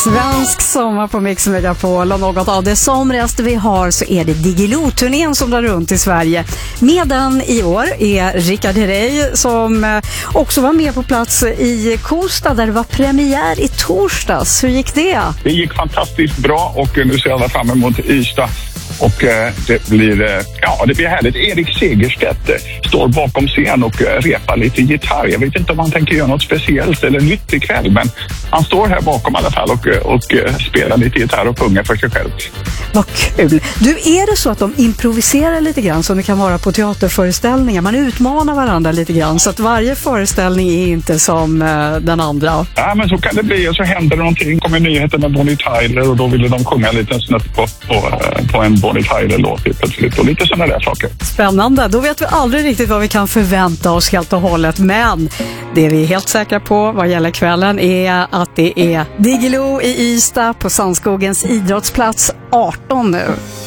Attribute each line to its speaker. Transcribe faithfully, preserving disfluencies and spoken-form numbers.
Speaker 1: Svensk sommar på Mix Megapol, och något av det somrigaste vi har så är det Diggiloo-turnén som drar runt i Sverige. Med den i år är Rickard Herrey som också var med på plats i Kosta där det var premiär i torsdags. Hur gick det?
Speaker 2: Det gick fantastiskt bra och nu ser jag fram emot Ystad. Och eh, det blir eh, ja, det blir härligt. Erik Segerstedt eh, står bakom scen och eh, repar lite gitarr. Jag vet inte om han tänker göra något speciellt eller nytt ikväll, men han står här bakom i alla fall och, och eh, spelar lite gitarr och sjunger för sig själv.
Speaker 1: Vad kul! Du, är det så att de improviserar lite grann som det kan vara på teaterföreställningar? Man utmanar varandra lite grann så att varje föreställning är inte som eh, den andra.
Speaker 2: Ja, men så kan det bli och så händer det någonting. Kommer nyheter med Bonnie Tyler och då ville de sjunga lite en snutt på, på, på en Bonnie Tyler-låt plötsligt och lite sådana där saker.
Speaker 1: Spännande, då vet vi aldrig riktigt vad vi kan förvänta oss helt och hållet, men det vi är helt säkra på vad gäller kvällen är att det är Diggiloo i Ystad på Sandskogens idrottsplats arton nu.